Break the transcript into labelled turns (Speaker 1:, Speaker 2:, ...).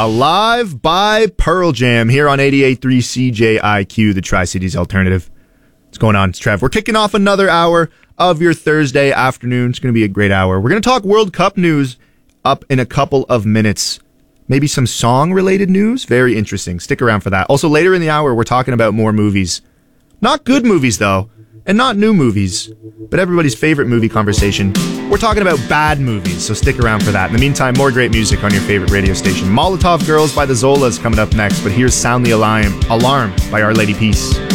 Speaker 1: Alive by Pearl Jam here on 88.3 CJIQ, the Tri-Cities Alternative. What's going on? It's Trev. We're kicking off another hour of your Thursday afternoon. It's going to be a great hour. We're going to talk World Cup news up in a couple of minutes. Maybe some song-related news. Very interesting. Stick around for that. Also, later in the hour, we're talking about more movies. Not good movies, though, and not new movies, but everybody's favorite movie conversation. We're talking about bad movies, so stick around for that. In the meantime, more great music on your favorite radio station. Molotov Girls by the Zolas coming up next, but here's Sound the Alarm by Our Lady Peace.